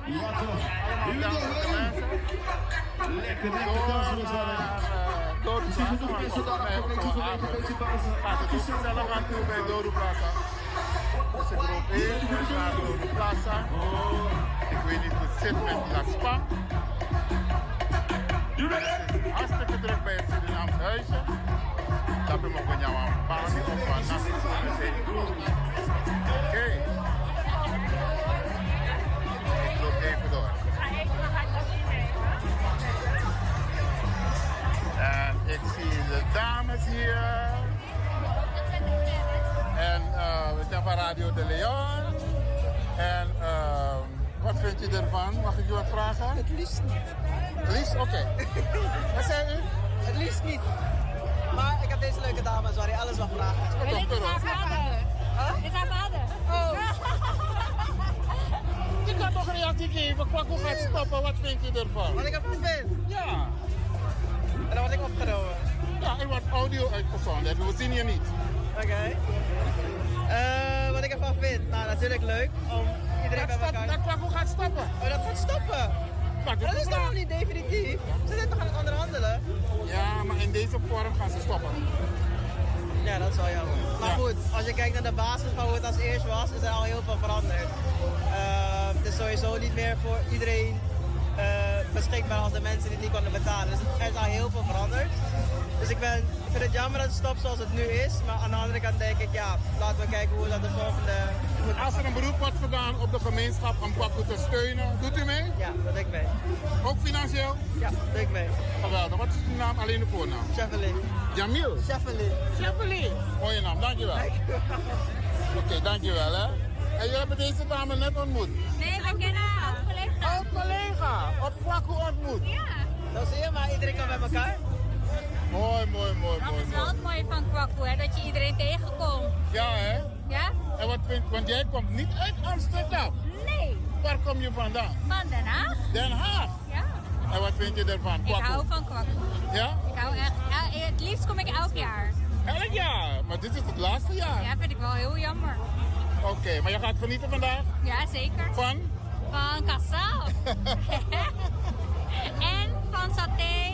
Allemaal dansende mensen. Lekker dansen we zo. Doru Plaza, maar volgens mij op zo'n avond gaat het ook gezellig aan toe bij Doru Plaza. Dus ik loop even naar Doru Plaza. Ik weet niet hoe het zit met La Spa. Het is hartstikke druk bij het Surinaams huisje. Dat heb ik ook een jouw baan op van nacht. Oké. Ik loop even door. En ik zie de dames hier. En we zijn van Radio de Leon. En wat vind je ervan? Mag ik u wat vragen? Het liefst niet. Het liefst? Oké. Wat zei u? Het liefst niet. Maar ik heb deze leuke dames waar je alles mag vragen. Wat Dit is haar vader. Huh? Dit is haar vader. Oh. Je kan toch een reactie geven? Kwakko gaat stoppen. Wat vind je ervan? Wat ik ervan vind. Ja. En dan word ik opgenomen. Ja, er wordt audio uitgezonden. We zien je niet. Oké. Wat ik ervan vind? Nou, natuurlijk leuk om iedereen bij elkaar... Dat Kwakko gaat stoppen. Oh, dat gaat stoppen? Maar Dat is toch nog niet definitief? Ze zijn toch aan het onderhandelen? Ja, maar in deze vorm gaan ze stoppen. Ja, dat is wel jammer. Maar Ja. goed, als je kijkt naar de basis van hoe het als eerst was, is er al heel veel veranderd. Het is sowieso niet meer voor iedereen beschikbaar als de mensen die het niet konden betalen. Dus er is al heel veel veranderd. Dus ik vind het jammer dat het stopt zoals het nu is. Maar aan de andere kant denk ik, ja, laten we kijken hoe dat de volgende... Als er een beroep wordt gedaan op de gemeenschap om Kwakko te steunen, doet u mee? Ja, dat denk ik mee. Ook financieel? Ja, dat denk ik mee. Geweldig. Wat is uw naam? Alleen de voornaam? Chevelin. Jamil? Chevelin. Chevelin. Mooie naam, dankjewel. Oké, dankjewel hè. En jullie hebben deze dame net ontmoet? Nee, we kennen haar oud-collega. Oud-collega, op Kwakko ontmoet. Ja. Dat zie je, maar iedereen kan bij elkaar. Mooi, mooi, mooi, Dat mooi. is wel het mooie van Kwakko, hè, dat je iedereen tegenkomt. Ja hè. Ja? En wat vind want jij komt niet uit Amsterdam. Nee. Waar kom je vandaan? Van Den Haag? Den Haag. Ja. En wat vind je ervan? Ik Kwakko? hou van Kwakko. Ja? Ik hou echt, het liefst kom ik elk jaar. Elk jaar. Maar dit is het laatste jaar. Ja, vind ik wel heel jammer. Oké, maar je gaat genieten vandaag? Ja, zeker. Van? Van kassao. En van saté.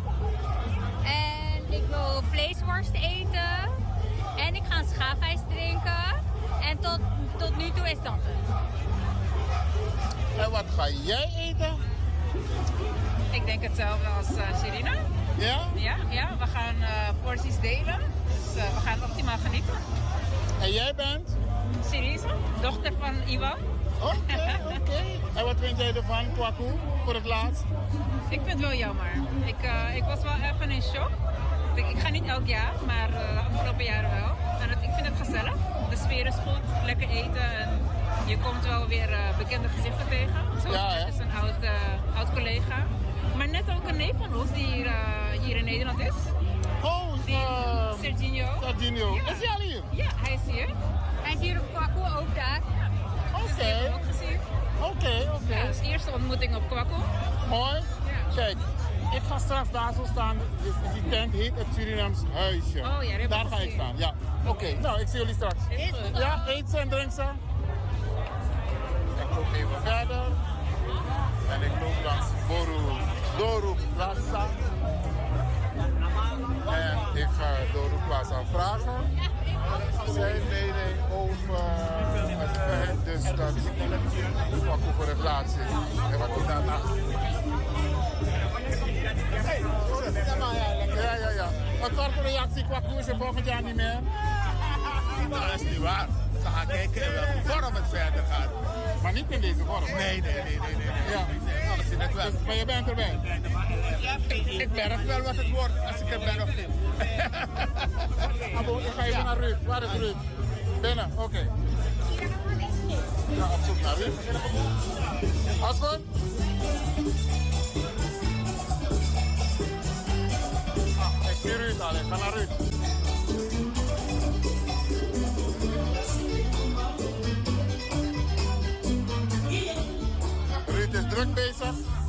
En ik wil vleesworst eten. En ik ga een schaafijs drinken. En tot nu toe is dat het. En wat ga jij eten? Ik denk hetzelfde als Sherina. Ja? Ja, we gaan porties delen. Dus we gaan optimaal genieten. En jij bent? Sherisa, dochter van Iwan. Oké. En wat vind jij ervan, Kwakko, voor het laatst? Ik vind het wel jammer. Ik was wel even in shock. Ik ga niet elk jaar, maar de afgelopen jaren wel. En ik vind het gezellig. De sfeer is goed, lekker eten. En je komt wel weer bekende gezichten tegen. Zoals Ja, hè? is een oud collega. Maar net ook een neef van ons die hier in Nederland is. Oh, Serginho. Serginho. Ja. Is hij al hier? Ja, hij is hier. Hij is hier op Kwakko ook daar. Dus die hebben we ook gezien. Oké. Ja, dus eerste ontmoeting op Kwakko. Mooi. Ja. Kijk, ik ga straks daar zo staan. Die tent heet het Surinaams Huisje. Oh ja, die heb ik daar ga ik gezien. staan. Ja. Oké, nou ik zie jullie straks. Is goed. Ja, eet ze en drink ze. Ik loop even verder. En ik loop langs Doru Plaza. En ik ga Doru Plaza vragen. Zijn mening over het feit dus dat Kwakko voor het laatst is. En wat hij daarna... Ja. Een korte reactie, Kwakko is er volgend jaar niet meer. Dat is niet waar. Ze gaan kijken in welke vorm het verder gaat. Maar niet in deze vorm. Nee. Ja. Alles in het wel. Maar je bent erbij. Ik merk wel wat het wordt als ik er ben of niet. Abo, ik ga even naar Ruud. Waar is Ruud? Binnen, oké. Ja, op zoek naar Ruud. Alles goed? Ik zie Ruud al, ik ga naar Ruud. Ruud is druk bezig.